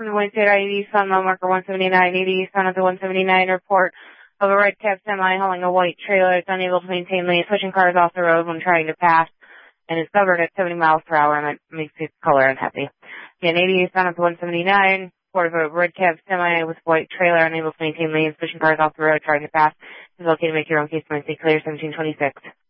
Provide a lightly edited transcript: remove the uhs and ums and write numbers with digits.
from the Wayne State IED, Sun mile marker 17980, Sun at the 179 report of a red cab semi hauling a white trailer. It's unable to maintain lanes, pushing cars off the road when trying to pass, and is covered at 70 miles per hour, and that makes the color unhappy. Again, 80 Sun at the 179, report of a red cab semi with white trailer, unable to maintain lanes, pushing cars off the road, trying to pass. Is located. Make your own case. Clear 1726.